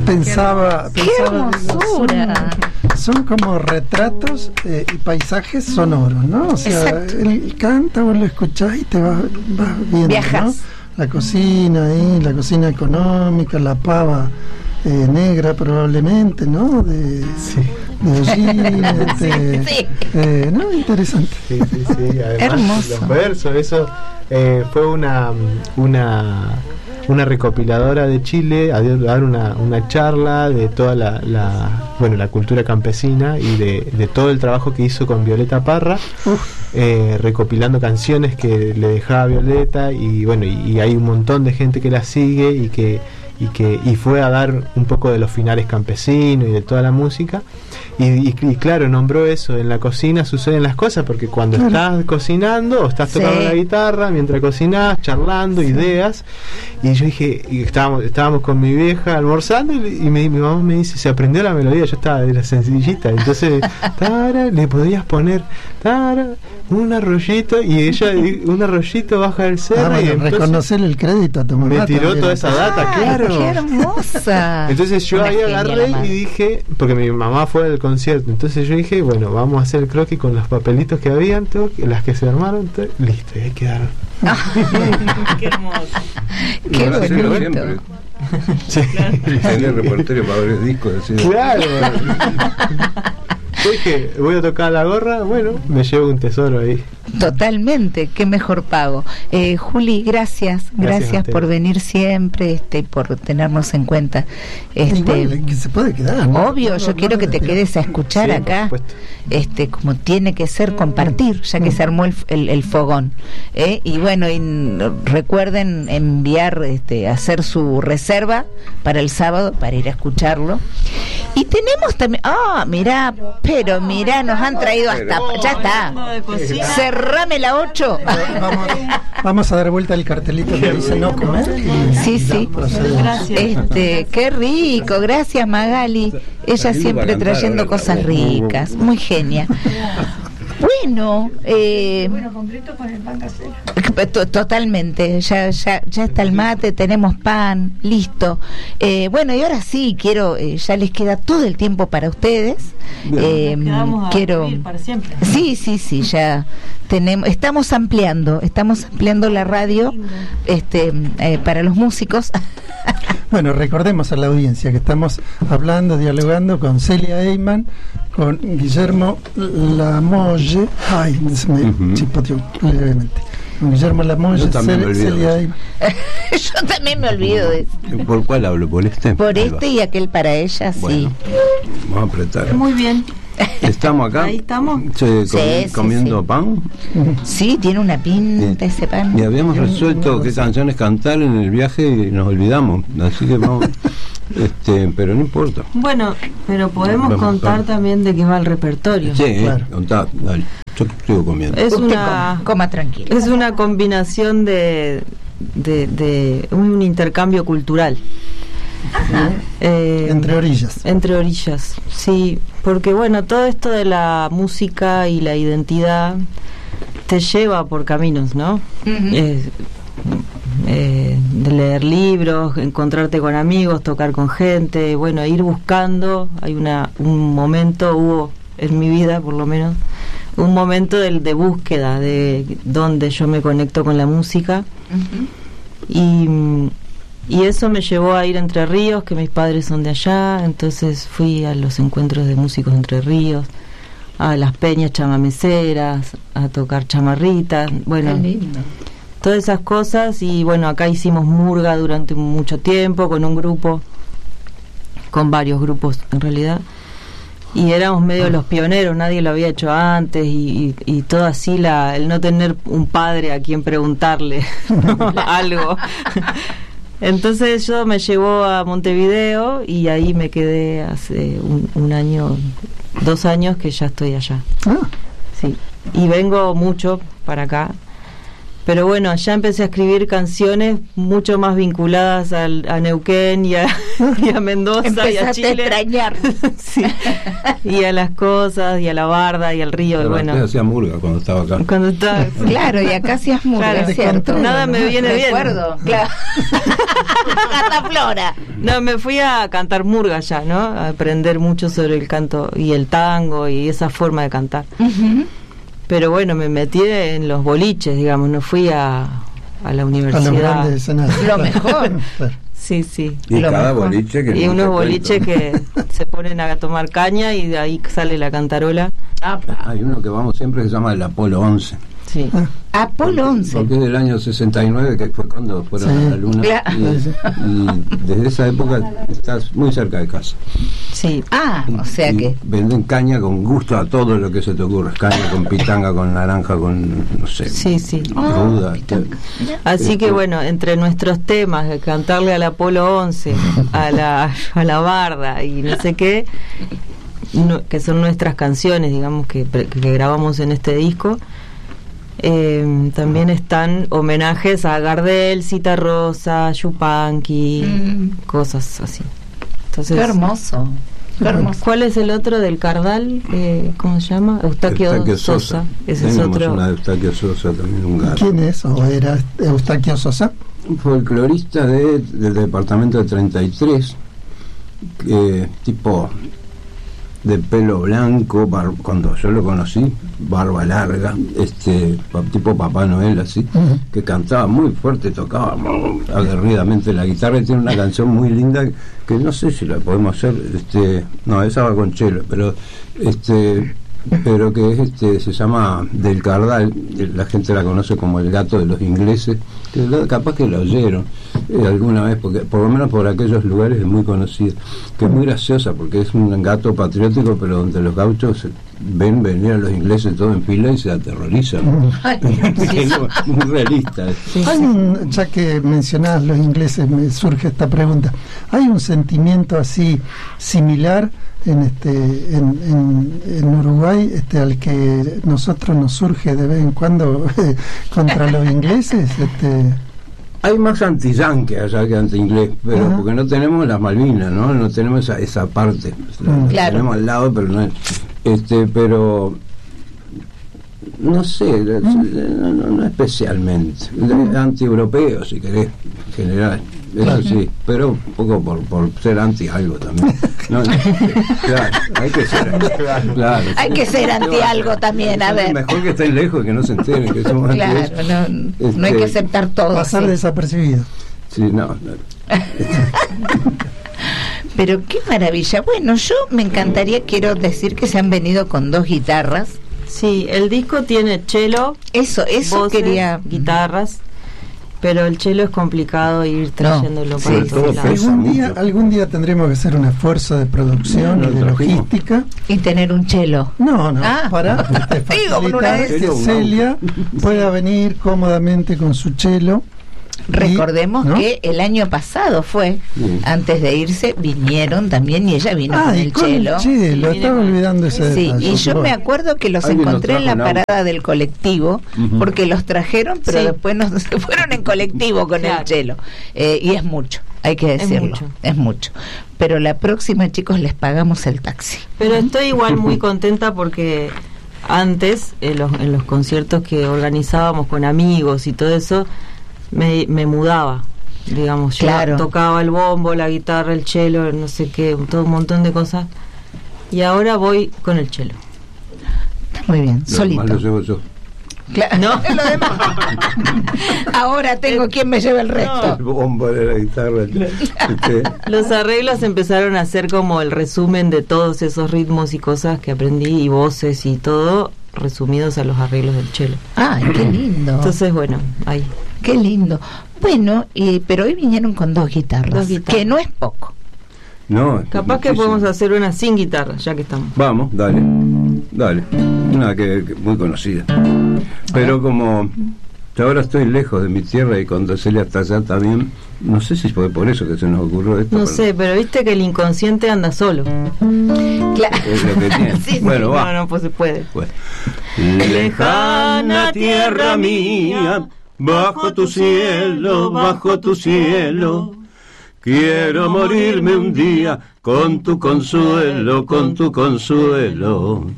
Pensaba, ¡qué hermosura! Son como retratos y paisajes sonoros, ¿no? O sea, él canta, vos lo escuchás y te vas viendo, viajas, ¿no? La cocina ahí, la cocina económica, la pava negra probablemente, ¿no? De hollín, ¿no? Interesante. Sí. Además, hermoso. Los versos, eso fue una recopiladora de Chile a dar una charla de toda la cultura campesina y de todo el trabajo que hizo con Violeta Parra, recopilando canciones que le dejaba Violeta, y bueno, y hay un montón de gente que la sigue y fue a dar un poco de los finales campesinos y de toda la música, y claro, nombró eso. En la cocina suceden las cosas, porque cuando estás cocinando o estás tocando la guitarra mientras cocinás, charlando ideas, y yo dije, y estábamos con mi vieja almorzando, y mi mamá me dice, se aprendió la melodía, yo estaba de la sencillita, entonces le podías poner un arroyito, y ella un arroyito baja del cerro, y reconocerle el crédito a tu mamá, me tiró toda esa data, claro. ¡Qué hermosa! Entonces yo ahí agarré y dije, porque mi mamá fue al concierto, entonces yo dije, bueno, vamos a hacer el croquis con los papelitos que habían, las que se armaron, listo, y ahí quedaron. ¡Qué hermoso! ¡Qué bonito! Siempre. Sí. Tener repertorio para varios discos. Claro. Yo dije, voy a tocar la gorra, bueno, me llevo un tesoro ahí. Totalmente, qué mejor pago. Juli, gracias por venir siempre, por tenernos en cuenta. Igual, que se puede quedar, ¿no? Obvio, yo quiero que te quedes a escuchar acá, como tiene que ser, compartir, ya que se armó el fogón. Y bueno, recuerden enviar, hacer su reserva para el sábado para ir a escucharlo. Y tenemos también, mirá, nos han traído hasta, ya está. Cerrame la 8. Vamos a dar vuelta al cartelito que dice no comer. Sí. Gracias. Qué rico, gracias Magali. Ella siempre trayendo cosas ricas, muy genia. Bueno, completo con el pan casero. Totalmente, ya está el mate, tenemos pan, listo. Bueno, y ahora sí, ya les queda todo el tiempo para ustedes. Quiero para siempre. Sí, ya estamos ampliando la radio, para los músicos. Bueno, recordemos a la audiencia que estamos dialogando con Celia Eyman, con Guillermo Lamolle. Ay, se me chipoteó levemente. Con Guillermo Lamolle, Celia Eyman. Yo también me olvido de eso. ¿Por cuál hablo? ¿Por este? Por y aquel para ella, bueno, sí. Vamos a apretar. Muy bien. ¿Estamos acá? Ahí estamos. ¿Comiendo pan? Sí, tiene una pinta ese pan. Y habíamos resuelto qué canciones cantar en el viaje y nos olvidamos. Así que vamos. Pero no importa. Bueno, pero podemos contar también de qué va el repertorio. Sí, claro. Contá, dale. Yo sigo comiendo. Coma tranquilo. Es una combinación de un intercambio cultural. Entre orillas, sí, porque bueno, todo esto de la música y la identidad te lleva por caminos, ¿no? De leer libros, encontrarte con amigos, tocar con gente, bueno, ir buscando. Hay un momento, hubo en mi vida por lo menos un momento de búsqueda de donde yo me conecto con la música. Y eso me llevó a ir a Entre Ríos, que mis padres son de allá, entonces fui a los encuentros de músicos de Entre Ríos, a las peñas chamameceras, a tocar chamarritas, bueno, todas esas cosas. Y bueno, acá hicimos murga durante mucho tiempo con un grupo, con varios grupos en realidad, y éramos medio los pioneros, nadie lo había hecho antes, y todo así, el no tener un padre a quien preguntarle algo. Entonces yo me llevó a Montevideo y ahí me quedé hace un año, 2 años que ya estoy allá. Sí. Y vengo mucho para acá. Pero bueno, allá empecé a escribir canciones mucho más vinculadas a Neuquén y a Mendoza. Empezaste y a Chile. A extrañar. Sí. Y a las cosas, y a la barda, y al río. Pero bueno, hacía murga cuando estaba acá. cuando estaba, Claro, y acá hacías murga, Claro, es cierto. nada me viene bien. Recuerdo, claro. Canta Flora. No, me fui a cantar murga allá, ¿no? A aprender mucho sobre el canto y el tango y esa forma de cantar. Uh-huh. Pero bueno, me metí en los boliches, digamos, no fui a la A los universidad. grandes escenarios. Lo mejor. Claro. Sí, sí. Y Lo cada mejor. boliche que Y no unos te boliches cuento. que se ponen a tomar caña y de ahí sale la cantarola. Hay uno que vamos siempre que se llama el Apolo 11. Sí. Apolo 11. Porque es del año 69, que fue cuando fueron Sí. a la luna. Claro. Y desde esa época estás muy cerca de casa. Sí. O sea Y que. venden caña con gusto a todo lo que se te ocurra. Caña con pitanga, con naranja, con, no sé, Sí, sí. ruda. Así que bueno, entre nuestros temas, de cantarle al Apolo 11, a la barda y no sé qué, que son nuestras canciones, digamos, que grabamos en este disco, también están homenajes a Gardel, Cita Rosa, Yupanqui, cosas así. Entonces, Qué hermoso. Qué hermoso. ¿cuál es el otro del Cardal? ¿Cómo se llama? Eustaquio Sosa. Ese es Tenemos otro. una de Eustaquio Sosa, también un gato. ¿Quién es? ¿O era Eustaquio Sosa? Un folclorista del departamento de 33, tipo de pelo blanco, cuando yo lo conocí, barba larga, tipo Papá Noel, así, que cantaba muy fuerte, tocaba aguerridamente la guitarra, y tiene una canción muy linda que no sé si la podemos hacer, no, esa va con chelo, pero que es se llama Del Cardal, la gente la conoce como el gato de los ingleses, que capaz que la oyeron alguna vez, porque por lo menos por aquellos lugares es muy conocida, que es muy graciosa porque es un gato patriótico, pero donde los gauchos ven venir a los ingleses todo en fila y se aterrorizan. Muy realista. Ya que mencionabas los ingleses, me surge esta pregunta. ¿Hay un sentimiento así similar en Uruguay al que nosotros nos surge de vez en cuando contra los ingleses? Hay más anti-yankee allá que anti-inglés, pero porque no tenemos las Malvinas, no tenemos esa parte. La Claro. tenemos al lado, pero no es. Pero no sé, no especialmente. Anti-europeo, si querés, en general. Eso sí, pero un poco por ser anti algo también. Claro, hay que ser. Claro, Hay que ser anti algo también, a ver. Mejor que estén lejos y que no se enteren que somos Claro, anti. no hay que aceptar todo. Pasar sí. desapercibido. Sí, no. Pero qué maravilla. Bueno, yo me encantaría, quiero decir que se han venido con 2 guitarras. Sí, el disco tiene cello, Eso voces, quería. guitarras, pero el cello es complicado ir trayéndolo para sí, todos todo lados. pesa. Algún día tendremos que hacer un esfuerzo de producción y de logística. Y tener un cello. No, Ah. para Digo, con una facilitar vez. que Celia pueda venir cómodamente con su cello. Recordemos ¿no? que el año pasado fue, Sí. antes de irse, vinieron también y ella vino con y el con cello. el cello, Sí, estaba viene- olvidando ese Sí, detalle. y yo me Bueno. acuerdo que los Alguien encontré los en la trajo en parada del colectivo, porque los trajeron, pero Sí. después no se fueron en colectivo con Claro. el cello. Y es mucho, hay que decirlo, es mucho. Pero la próxima, chicos, les pagamos el taxi. Pero estoy igual muy contenta porque antes, en los conciertos que organizábamos con amigos y todo eso, me mudaba. Digamos, yo Claro. tocaba el bombo, la guitarra, el cello, no sé qué, todo un montón de cosas. Y ahora voy con el cello. Está muy bien, Lo solito. demás lo llevo yo. Claro, No. lo demás. Ahora tengo quien me lleve el El resto. bombo de la guitarra. Los arreglos empezaron a ser como el resumen de todos esos ritmos y cosas que aprendí, y voces y todo, resumidos a los arreglos del cello. Ay, qué lindo. Entonces, bueno, ahí. Qué lindo. Bueno, pero hoy vinieron con 2 guitarras, 2 guitarras. que no es poco. No, es Capaz que muchísimo. podemos hacer una sin guitarra, ya que estamos. Vamos, dale. Una que muy conocida. Pero como yo ahora estoy lejos de mi tierra y cuando Celia está allá también, no sé si fue por eso que se nos ocurrió esto. No pero sé, pero viste que el inconsciente anda solo. Claro. Es lo que tiene. Sí, sí. Bueno, va. No, pues se puede. Pues. Lejana tierra mía, bajo tu cielo, quiero morirme un día con tu consuelo, con tu consuelo.